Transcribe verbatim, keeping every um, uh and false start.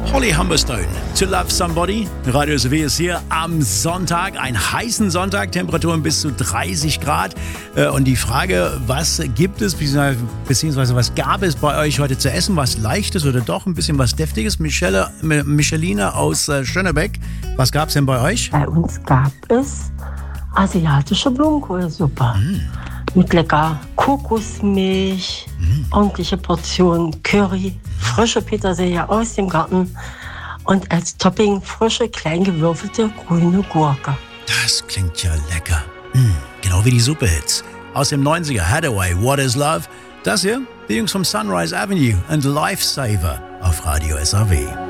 Holly Humberstone, To Love Somebody. Radio S W ist hier am Sonntag, einen heißen Sonntag, Temperaturen bis zu dreißig Grad. Und die Frage, was gibt es, beziehungsweise was gab es bei euch heute zu essen? Was Leichtes oder doch ein bisschen was Deftiges? Michelle, Micheline aus Schönebeck, was gab es denn bei euch? Bei uns gab es asiatische Blumenkohlsuppe. Mm. Mit lecker Kokosmilch, mm. ordentliche Portion Curry, frische Petersilie aus dem Garten und als Topping frische, klein gewürfelte grüne Gurke. Das klingt ja lecker. Mm. Genau wie die Superhits. Aus dem neunziger, Hathaway, What is Love? Das hier, die Jungs vom Sunrise Avenue und Lifesaver auf Radio S A W.